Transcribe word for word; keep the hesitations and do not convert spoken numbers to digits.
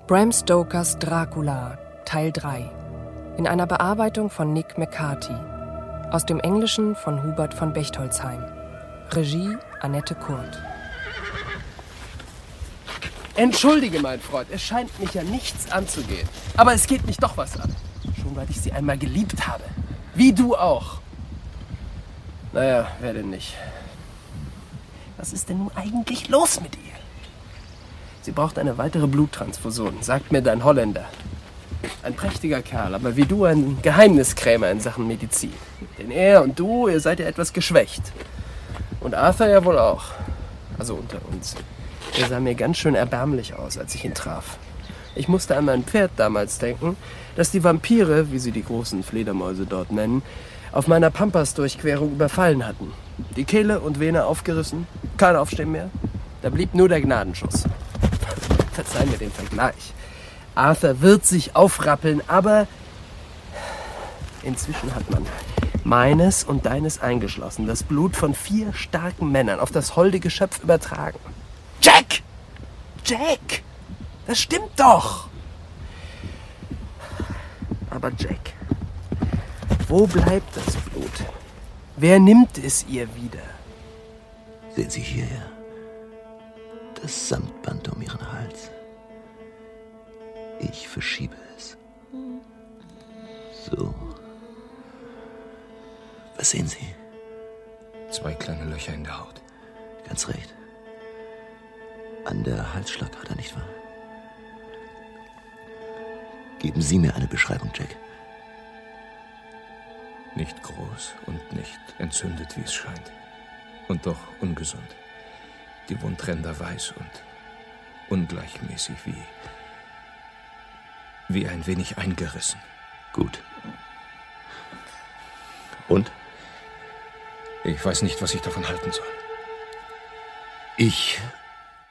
Bram Stokers Dracula, Teil drei. In einer Bearbeitung von Nick McCarthy. Aus dem Englischen von Hubert von Bechtolzheim. Regie Annette Kurt. Entschuldige, mein Freund, es scheint mich ja nichts anzugehen. Aber es geht mich doch was an. Schon weil ich sie einmal geliebt habe. Wie du auch. Naja, wer denn nicht? Was ist denn nun eigentlich los mit ihr? Sie braucht eine weitere Bluttransfusion, sagt mir dein Holländer. Ein prächtiger Kerl, aber wie du ein Geheimniskrämer in Sachen Medizin. Denn er und du, ihr seid ja etwas geschwächt. Und Arthur ja wohl auch. Also unter uns. Er sah mir ganz schön erbärmlich aus, als ich ihn traf. Ich musste an mein Pferd damals denken, das die Vampire, wie sie die großen Fledermäuse dort nennen, auf meiner Pampas-Durchquerung überfallen hatten. Die Kehle und Vene aufgerissen, kein Aufstehen mehr. Da blieb nur der Gnadenschuss. Verzeih mir den Vergleich. Arthur wird sich aufrappeln, aber inzwischen hat man meines und deines eingeschlossen das Blut von vier starken Männern auf das holde Geschöpf übertragen. Jack! Jack! Das stimmt doch! Aber Jack, wo bleibt das Blut? Wer nimmt es ihr wieder? Sehen Sie hierher. Das Samtband um Ihren Hals. Ich verschiebe es. So. Was sehen Sie? Zwei kleine Löcher in der Haut. Ganz recht. An der Halsschlagader, nicht wahr? Geben Sie mir eine Beschreibung, Jack. Nicht groß und nicht entzündet, wie es scheint. Und doch ungesund. Die Wundränder weiß und ungleichmäßig, wie... wie ein wenig eingerissen. Gut. Und? Ich weiß nicht, was ich davon halten soll. Ich